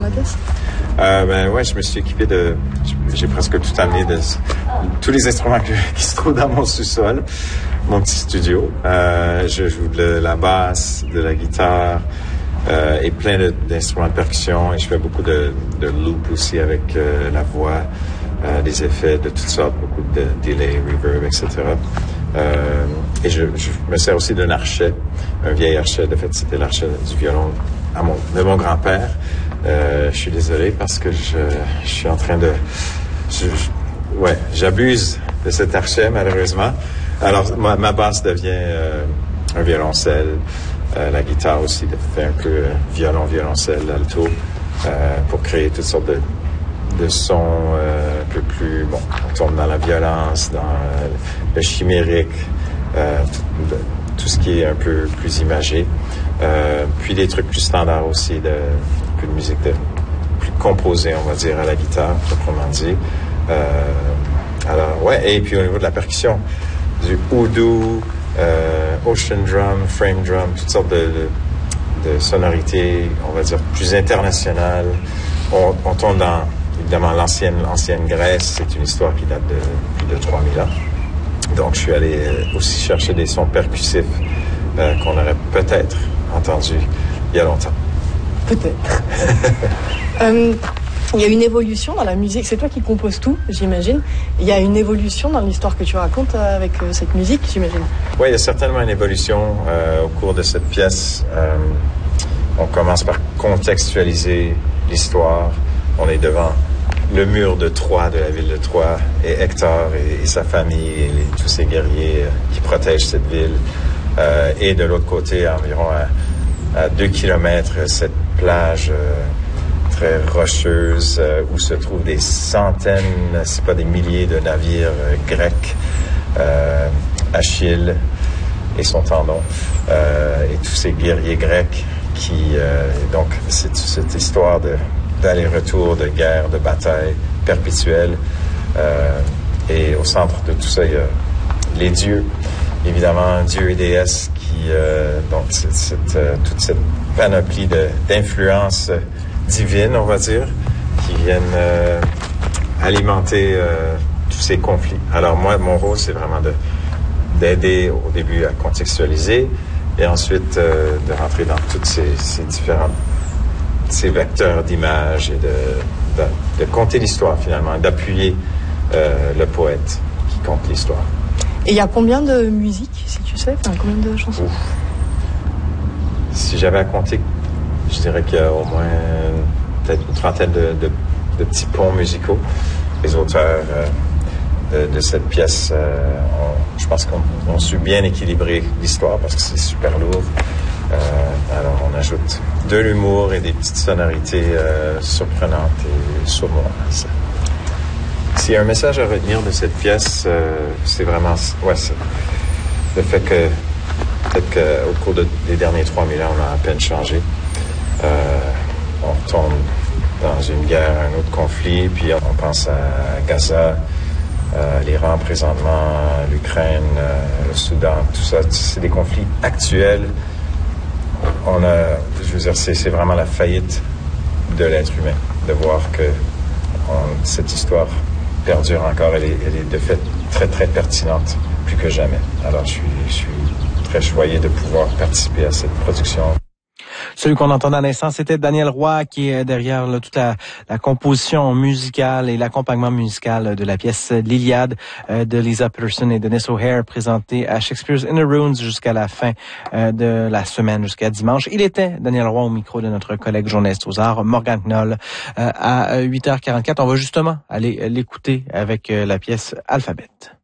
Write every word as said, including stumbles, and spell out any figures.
Euh, ben ouais, je me suis équipé de, j'ai presque tout amené de tous les instruments que, qui se trouvent dans mon sous-sol, mon petit studio. Euh, je joue de la basse, de la guitare euh, et plein de, d'instruments de percussion. Et je fais beaucoup de, de loop aussi avec euh, la voix, euh, des effets de toutes sortes, beaucoup de delay, reverb, et cetera. Euh, et je, je me sers aussi d'un archet, un vieil archet. De fait, c'était l'archet du violon à mon, de mon grand-père. Euh, je suis désolé parce que je, je suis en train de... Je, je, ouais, j'abuse de cet archet, malheureusement. Alors, ma, ma basse devient euh, un violoncelle. Euh, la guitare aussi fait un peu euh, violon, violoncelle, alto, euh, pour créer toutes sortes de, de sons euh, un peu plus... Bon, on tombe dans la violence, dans euh, le chimérique, euh, tout, tout ce qui est un peu plus imagé. Euh, puis des trucs plus standards aussi, de, plus de musique de, plus composée, on va dire, à la guitare, proprement dit. Euh, alors, ouais, et puis au niveau de la percussion, du oudou, euh, ocean drum, frame drum, toutes sortes de, de, de sonorités, on va dire, plus internationales. On, on tombe dans, évidemment, l'ancienne, l'ancienne Grèce, c'est une histoire qui date de plus de trois mille ans. Donc, je suis allé aussi chercher des sons percussifs euh, qu'on aurait peut-être entendu il y a longtemps. Peut-être. euh, il y a une évolution dans la musique. C'est toi qui composes tout, j'imagine. Il y a une évolution dans l'histoire que tu racontes avec euh, cette musique, j'imagine. Oui, il y a certainement une évolution euh, au cours de cette pièce. Euh, on commence par contextualiser l'histoire. On est devant le mur de Troie, de la ville de Troie, et Hector et, et sa famille, et les, tous ces guerriers euh, qui protègent cette ville. Euh, et de l'autre côté, environ à, à deux kilomètres, cette plage euh, très rocheuse euh, où se trouvent des centaines, c'est pas des milliers de navires euh, grecs, euh, Achille et son tendon, euh, et tous ces guerriers grecs qui, euh, donc, c'est cette histoire de, d'aller-retour, de guerre, de bataille perpétuelle. Euh, et au centre de tout ça, il y a les dieux. Évidemment, dieux et déesses qui, euh, donc, cette, cette, euh, toute cette panoplie de, d'influences euh, divines, on va dire, qui viennent euh, alimenter euh, tous ces conflits. Alors moi, mon rôle, c'est vraiment de, d'aider au début à contextualiser et ensuite euh, de rentrer dans tous ces, ces différents ces vecteurs d'images et de, de, de conter l'histoire, finalement, d'appuyer euh, le poète qui conte l'histoire. Et il y a combien de musiques, si tu sais, enfin, combien de chansons? Ouf. Si j'avais à compter, je dirais qu'il y a au moins peut-être une trentaine de, de, de petits ponts musicaux. Les auteurs euh, de, de cette pièce, euh, ont, je pense qu'on ont su bien équilibrer l'histoire parce que c'est super lourd. Euh, alors on ajoute de l'humour et des petites sonorités euh, surprenantes et sournoises. S'il y a un message à retenir de cette pièce, euh, c'est vraiment ouais, c'est le fait que peut-être qu'au cours de, des derniers trois mille ans, on a à peine changé. Euh, on retombe dans une guerre, un autre conflit, puis on pense à Gaza, euh, l'Iran présentement, l'Ukraine, euh, le Soudan, tout ça. C'est des conflits actuels. On a, je veux dire, c'est, c'est vraiment la faillite de l'être humain, de voir que on, cette histoire perdure encore. Elle est, elle est de fait très, très pertinente, plus que jamais. Alors, je suis, je suis très choyé de pouvoir participer à cette production. Celui qu'on entendait à l'instant, c'était Daniel Roy, qui est derrière là, toute la, la composition musicale et l'accompagnement musical de la pièce L'Iliade euh, de Lisa Peterson et Dennis O'Hare, présentée à Shakespeare's Inner Ruins jusqu'à la fin euh, de la semaine, jusqu'à dimanche. Il était Daniel Roy au micro de notre collègue journaliste aux arts, Morgane Knoll, euh, à huit heures quarante-quatre. On va justement aller l'écouter avec euh, la pièce Alphabet.